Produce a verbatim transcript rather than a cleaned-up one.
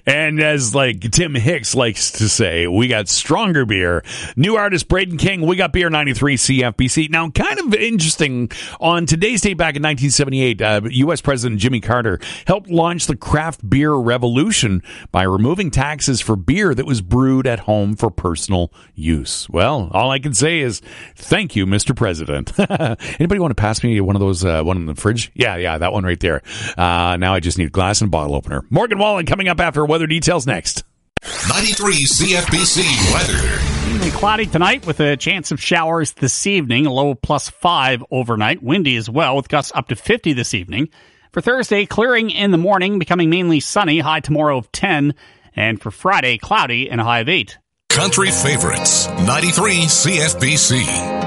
And as like Tim Hicks likes to say, we got stronger beer. New artist Braden King, we got beer ninety-three C F B C. Now, kind of interesting, on today's date back in nineteen seventy-eight, uh, U S President Jimmy Carter helped launch the craft beer revolution by removing taxes for beer that was brewed at home for personal use. Well, all I can say is thank you, Mister President. Anybody want to pass me one of those, uh, one in the fridge? Yeah, yeah, that one right there. Uh, now I just need a glass and bottle opener. Morgan Wallen coming up after weather details next. ninety-three C F B C weather. Mainly cloudy tonight with a chance of showers this evening. A low plus five overnight. Windy as well with gusts up to fifty this evening. For Thursday, clearing in the morning, becoming mainly sunny. High tomorrow of ten. And for Friday, cloudy and a high of eight. Country favorites, ninety-three C F B C.